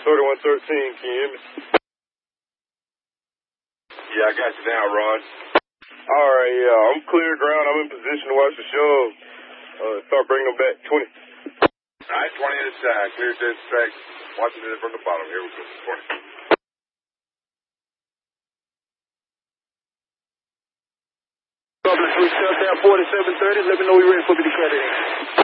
3113, can you hear me? Yeah, I got you now, Ron. All right, yeah, I'm clear ground. I'm in position to watch the show. Start bringing them back. 20. All right, 20 at a time. Clear dead track. Watching it from the bottom. Here we go. 20. Dublin 3 shut down 4730. Let me know you're ready for me to cut it in.